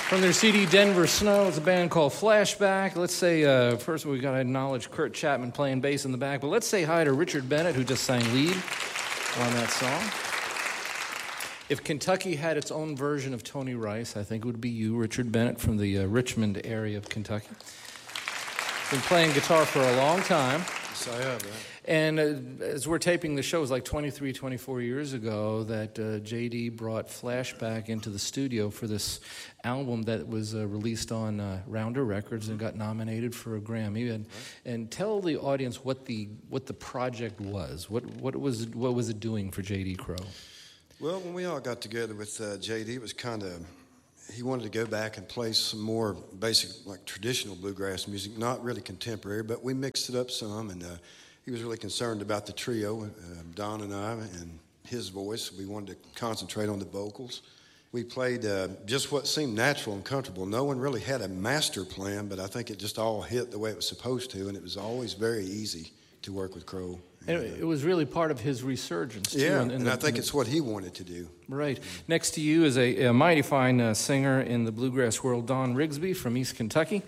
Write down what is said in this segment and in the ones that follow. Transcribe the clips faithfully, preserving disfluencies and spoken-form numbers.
From their C D, Denver Snow, it's a band called Flashback. Let's say, uh, first we got to acknowledge Kurt Chapman playing bass in the back, but let's say hi to Richard Bennett, who just sang lead on that song. If Kentucky had its own version of Tony Rice, I think it would be you, Richard Bennett, from the uh, Richmond area of Kentucky. Been playing guitar for a long time. Yes, I have, man. And uh, as we're taping the show, it was like twenty-three, twenty-four years ago that uh, J D brought Flashback into the studio for this album that was uh, released on uh, Rounder Records and got nominated for a Grammy. And, and tell the audience what the what the project was. What what was what was it doing for J D Crowe? Well, when we all got together with uh, J D, it was kind of, he wanted to go back and play some more basic, like traditional bluegrass music, not really contemporary, but we mixed it up some, and uh, he was really concerned about the trio, uh, Don and I, and his voice. We wanted to concentrate on the vocals. We played uh, just what seemed natural and comfortable. No one really had a master plan, but I think it just all hit the way it was supposed to, and it was always very easy to work with Crowe. And it was really part of his resurgence, too. Yeah, and, and, the, I think it's what he wanted to do. Right. Next to you is a, a mighty fine uh, singer in the bluegrass world, Don Rigsby from East Kentucky.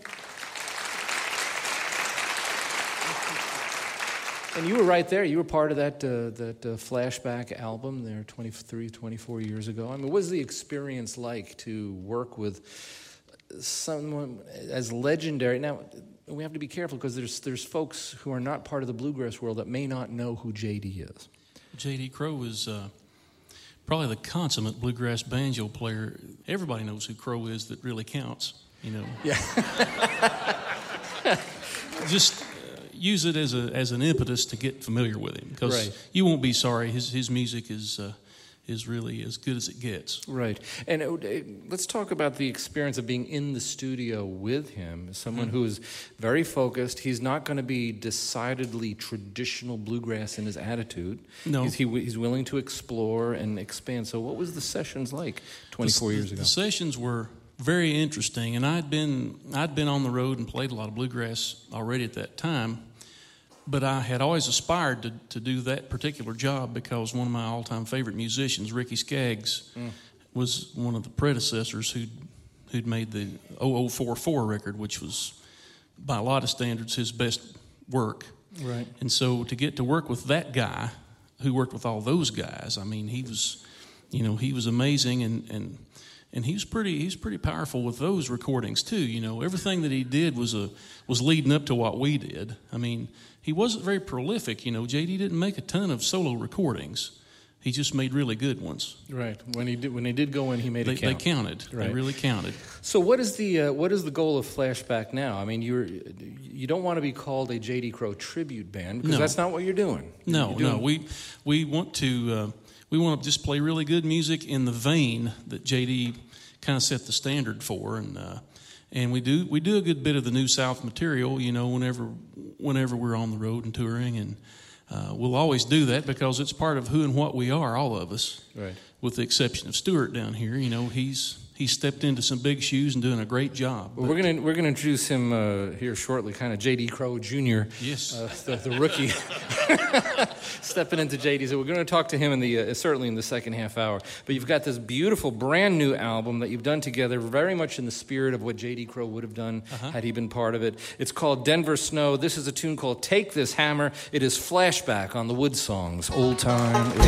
And you were right there. You were part of that uh, that uh, Flashback album there twenty-three, twenty-four years ago. I mean, what was the experience like to work with someone as legendary? Now, we have to be careful because there's there's folks who are not part of the bluegrass world that may not know who J D is. J D Crowe is uh, probably the consummate bluegrass banjo player. Everybody knows who Crowe is that really counts, you know. Yeah. Just uh, use it as a as an impetus to get familiar with him, because right. you won't be sorry. His his music is uh, is really as good as it gets. Right. And it, it, let's talk about the experience of being in the studio with him. Someone mm-hmm. who is very focused. He's not going to be decidedly traditional bluegrass in his attitude. No. He's, he, he's willing to explore and expand. So what was the sessions like twenty-four the, years ago? The sessions were very interesting, and I'd been I'd been on the road and played a lot of bluegrass already at that time. But I had always aspired to, to do that particular job because one of my all-time favorite musicians, Ricky Skaggs, mm. was one of the predecessors who'd, who'd made the oh oh four four record, which was, by a lot of standards, his best work. Right. And so to get to work with that guy who worked with all those guys, I mean, he was, you know, he was amazing, and, and, and he was pretty he was pretty powerful with those recordings, too. You know, everything that he did was a was leading up to what we did. I mean, he wasn't very prolific, you know. J D didn't make a ton of solo recordings. He just made really good ones. Right. When he did, when he did go in, he made they, it count. They counted. Right. They really counted. So, what is the uh, what is the goal of Flashback now? I mean, you're you don't want to be called a J D Crowe tribute band because no. that's not what you're doing. No, you're doing... no. We we want to uh, we want to just play really good music in the vein that J D kind of set the standard for, and. Uh, And we do we do a good bit of the New South material, you know, whenever whenever we're on the road and touring, and uh, we'll always do that because it's part of who and what we are, all of us. Right. With the exception of Stewart down here, you know, he's he's stepped into some big shoes and doing a great job. Well, we're gonna we're gonna introduce him uh, here shortly, kind of J D Crowe Junior Yes, uh, the, the rookie stepping into J D. So we're going to talk to him in the uh, certainly in the second half hour. But you've got this beautiful brand new album that you've done together, very much in the spirit of what J D Crowe would have done uh-huh. had he been part of it. It's called Denver Snow. This is a tune called "Take This Hammer." It is Flashback on the Wood Songs, Old Time.